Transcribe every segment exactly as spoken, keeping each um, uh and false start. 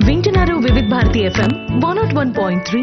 వింటున్నారు వివిధ Bharati FM one not one point three.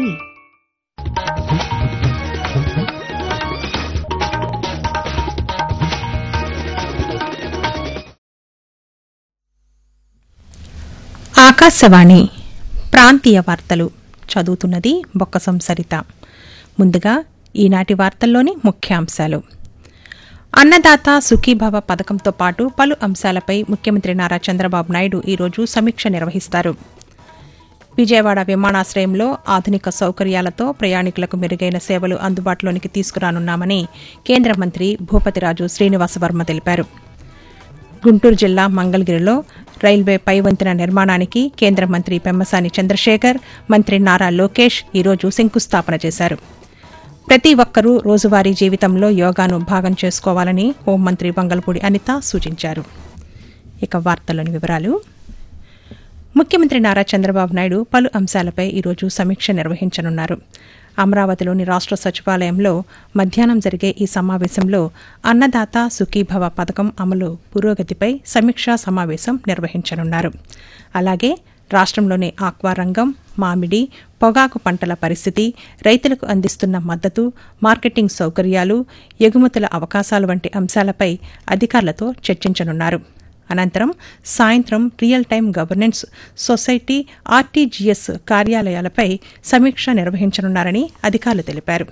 Akashvani ప్రాంతీయ వార్తలు చదువుతున్నది బొక్కసం సరిత. ముందుగా ఈనాటి వార్తల్లోని ముఖ్యాంశాలు. అన్నదాత సుఖీభవ పథకంతో పాటు పలు అంశాలపై ముఖ్యమంత్రి నారా చంద్రబాబు నాయుడు ఈరోజు సమీక్ష నిర్వహిస్తారు. విజయవాడ విమానాశ్రయంలో ఆధునిక సౌకర్యాలతో ప్రయాణికులకు మెరుగైన సేవలు అందుబాటులోనికి తీసుకురానున్నామని కేంద్ర మంత్రి భూపతిరాజు శ్రీనివాసవర్మ తెలిపారు. గుంటూరు జిల్లా మంగళగిరిలో రైల్వే పైవంతెన నిర్మాణానికి కేంద్ర మంత్రి పెమ్మసాని చంద్రశేఖర్, మంత్రి నారా లోకేష్ ఈరోజు శంకుస్థాపన చేశారు. ప్రతి ఒక్కరూ రోజువారీ జీవితంలో యోగాను భాగం చేసుకోవాలని హోంమంత్రి వంగల్పూడి అనిత సూచించారు. ఇక వార్తల్లోని వివరాలు. ముఖ్యమంత్రి నారా చంద్రబాబు నాయుడు పలు అంశాలపై ఈరోజు సమీక్ష నిర్వహించనున్నారు. అమరావతిలోని రాష్ట సచివాలయంలో మధ్యాహ్నం జరిగే ఈ సమావేశంలో అన్నదాత సుఖీభవ పథకం అమలు పురోగతిపై సమీక్షా సమావేశం నిర్వహించనున్నారు. అలాగే రాష్ట్రంలోని ఆక్వా రంగం, మామిడి, పొగాకు పంటల పరిస్థితి, రైతులకు అందిస్తున్న మద్దతు, మార్కెటింగ్ సౌకర్యాలు, ఎగుమతుల అవకాశాలు వంటి అంశాలపై అధికారులతో చర్చించనున్నారు. అనంతరం సాయంత్రం real time governance society RTGS కార్యాలయాలపై సమీక్ష నిర్వహించనున్నారని అధికారులు తెలిపారు.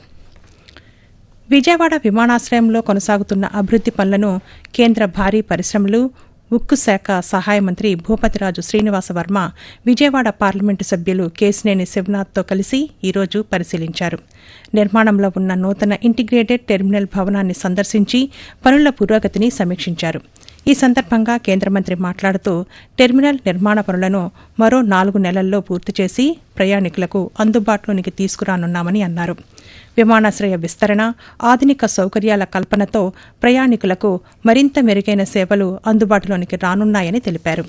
విజయవాడ విమానాశ్రయంలో కొనసాగుతున్న అభివృద్ది పనులను కేంద్ర భారీ పరిశ్రమలు, ఉక్కు శాఖ సహాయ మంత్రి భూపతిరాజు శ్రీనివాసవర్మ విజయవాడ పార్లమెంటు సభ్యులు కేశినేని శివనాథ్తో కలిసి ఈరోజు పరిశీలించారు. నిర్మాణంలో ఉన్న నూతన ఇంటిగ్రేటెడ్ టెర్మినల్ భవనాన్ని సందర్శించి పనుల పురోగతిని సమీక్షించారు. ఈ సందర్భంగా కేంద్ర మంత్రి మాట్లాడుతూ టెర్మినల్ నిర్మాణ పనులను మరో నాలుగు నెలల్లో పూర్తి చేసి ప్రయాణికులకు అందుబాటులోనికి తీసుకురానున్నామని అన్నారు. విమానాశ్రయ విస్తరణ, ఆధునిక సౌకర్యాల కల్పనతో ప్రయాణికులకు మరింత మెరుగైన సేవలు అందుబాటులోనికి రానున్నాయని తెలిపారు.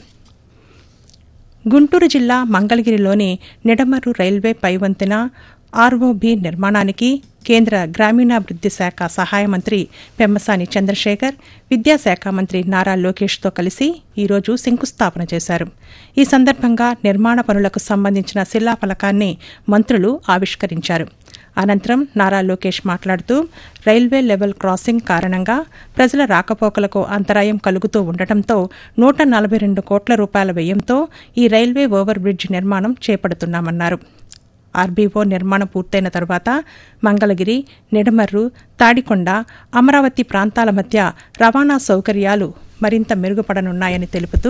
గుంటూరు జిల్లా మంగళగిరిలోని నిడమర్రు రైల్వే పైవంతెన ఆర్ఓబీ నిర్మాణానికి కేంద్ర గ్రామీణాభివృద్ది శాఖ సహాయ మంత్రి పెమ్మసాని చంద్రశేఖర్, విద్యాశాఖ మంత్రి నారా లోకేష్తో కలిసి ఈరోజు శంకుస్థాపన చేశారు. ఈ సందర్భంగా నిర్మాణ పనులకు సంబంధించిన శిలాఫలకాన్ని మంత్రులు ఆవిష్కరించారు. అనంతరం నారా లోకేష్ మాట్లాడుతూ రైల్వే లెవెల్ క్రాసింగ్ కారణంగా ప్రజల రాకపోకలకు అంతరాయం కలుగుతూ ఉండటంతో నూట నలభై రెండు కోట్ల రూపాయల వ్యయంతో ఈ రైల్వే ఓవర్ బ్రిడ్జ్ నిర్మాణం చేపడుతున్నామన్నారు. ఆర్బీఓ నిర్మాణం పూర్తయిన తర్వాత మంగళగిరి, నిడమర్రు, తాడికొండ, అమరావతి ప్రాంతాల మధ్య రవాణా సౌకర్యాలు మరింత మెరుగుపడనున్నాయని తెలుపుతూ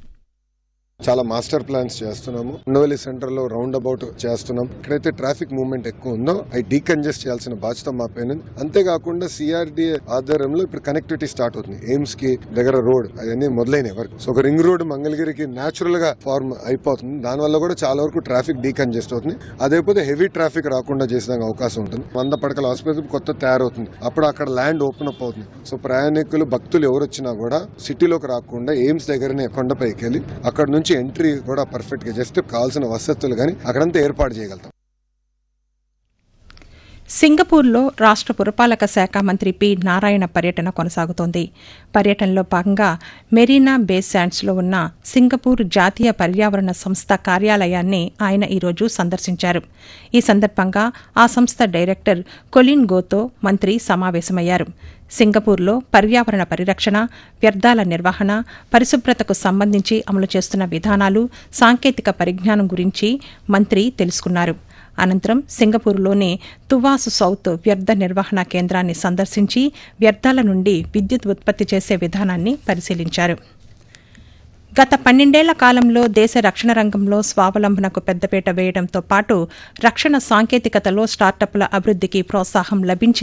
చాలా మాస్టర్ ప్లాన్స్ చేస్తున్నాము. ఉండవల్లి సెంటర్ లో రౌండ్ అబౌట్ చేస్తున్నాం. ఎక్కడైతే ట్రాఫిక్ మూవ్మెంట్ ఎక్కువ ఉందో అవి డీకంజెస్ట్ చేయాల్సిన బాధ్యత మా పైన. అంతేకాకుండా సిఆర్డీఏ ఆధ్వర్యంలో ఇప్పుడు కనెక్టివిటీ స్టార్ట్ అవుతుంది. ఎయిమ్స్ కి దగ్గర రోడ్ అవన్నీ మొదలైన వరకు సో ఒక రింగ్ రోడ్ మంగళగిరికి న్యాచురల్ గా ఫార్మ్ అయిపోతుంది. దానివల్ల కూడా చాలా వరకు ట్రాఫిక్ డీకంజెస్ట్ అవుతుంది. అదేపోతే హెవీ ట్రాఫిక్ రాకుండా చేసే అవకాశం ఉంటుంది. వంద పడకల ఆసుపత్రి కొత్త తయారవుతుంది. అప్పుడు అక్కడ ల్యాండ్ ఓపెన్ అప్ అవుతుంది. సో ప్రయాణికులు, భక్తులు ఎవరు వచ్చినా కూడా సిటీలోకి రాకుండా ఎయిమ్స్ దగ్గరనే కొండపైకి వెళ్ళి అక్కడ నుంచి ఎంట్రీ కూడా పర్ఫెక్ట్ గా జస్ట్ కావాల్సిన వసతులు కానీ అక్కడంతా ఏర్పాటు చేయగలుగుతాం. సింగపూర్లో రాష్ట్ర పురపాలక శాఖ మంత్రి పి నారాయణ పర్యటన కొనసాగుతోంది. పర్యటనలో భాగంగా మెరీనా బే శాండ్స్లో ఉన్న సింగపూర్ జాతీయ పర్యావరణ సంస్థ కార్యాలయాన్ని ఆయన ఈరోజు సందర్శించారు. ఈ సందర్భంగా ఆ సంస్థ డైరెక్టర్ కొలిన్ గోతో మంత్రి సమావేశమయ్యారు. సింగపూర్లో పర్యావరణ పరిరక్షణ, వ్యర్థాల నిర్వహణ, పరిశుభ్రతకు సంబంధించి అమలు చేస్తున్న విధానాలు, సాంకేతిక పరిజ్ఞానం గురించి మంత్రి తెలుసుకున్నారు. అనంతరం సింగపూర్లోని తువాసు సౌత్ వ్యర్థ నిర్వహణ కేంద్రాన్ని సందర్శించి వ్యర్థాల నుండి విద్యుత్ ఉత్పత్తి చేసే విధానాన్ని పరిశీలించారు. గత పన్నెండేళ్ల కాలంలో దేశ రక్షణ రంగంలో స్వావలంబనకు పెద్దపీట వేయడంతో పాటు రక్షణ సాంకేతికతలో స్టార్టప్ల అభివృద్దికి ప్రోత్సాహం లభించింది